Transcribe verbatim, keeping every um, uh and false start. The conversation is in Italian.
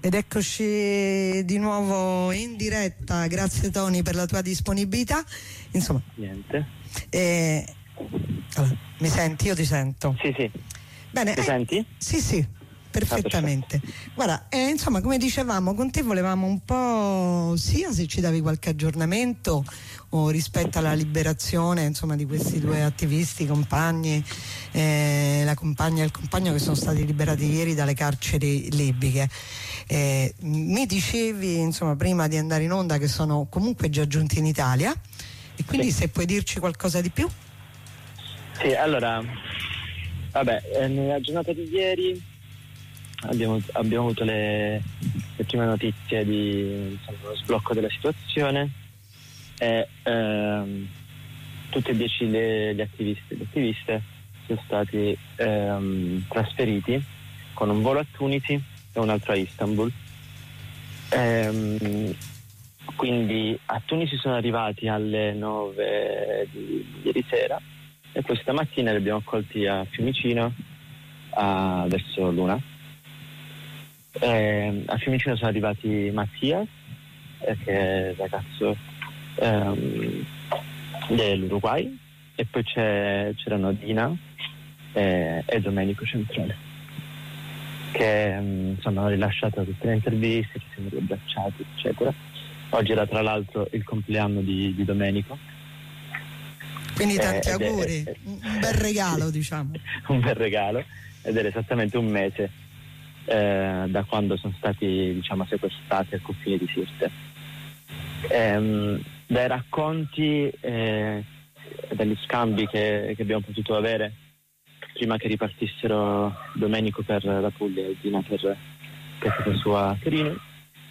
Ed eccoci di nuovo in diretta, grazie Tony per la tua disponibilità. Insomma, niente. Eh, allora, mi senti? Io ti sento. Sì, sì. Bene. Mi eh, senti? Sì, sì, perfettamente. Ah, Guarda, eh, insomma, come dicevamo, con te volevamo un po' sia se ci davi qualche aggiornamento o rispetto alla liberazione, insomma, di questi due attivisti, compagni, eh, la compagna e il compagno che sono stati liberati ieri dalle carceri libiche. Eh, mi dicevi, insomma, prima di andare in onda che sono comunque già giunti in Italia, e quindi sì. Se puoi dirci qualcosa di più? Sì, allora, vabbè, eh, nella giornata di ieri abbiamo, abbiamo avuto le, le prime notizie di insomma, lo sblocco della situazione e ehm, tutti e dieci le, gli attivisti e le attiviste sono stati ehm, trasferiti con un volo a Tunisi e un altro a Istanbul. Ehm, quindi a Tunisi sono arrivati alle nove di ieri sera e poi stamattina li abbiamo accolti a Fiumicino a, verso l'una. Eh, a Fiumicino sono arrivati Mattias, eh, che è il ragazzo ehm, dell'Uruguay, e poi c'è, c'erano Dina e, e Domenico Centrale, che mh, insomma hanno rilasciato tutte le interviste, ci siamo riabbracciati, eccetera. Oggi era tra l'altro il compleanno di, di Domenico. Quindi tanti eh, auguri, è, un bel regalo, diciamo. Un bel regalo, ed era esattamente un mese eh, da quando sono stati, diciamo, sequestrati al confine di Sirte. Ehm, dai racconti e eh, dagli scambi che, che abbiamo potuto avere prima che ripartissero Domenico per la Puglia e Dina per, per casa sua a Torino,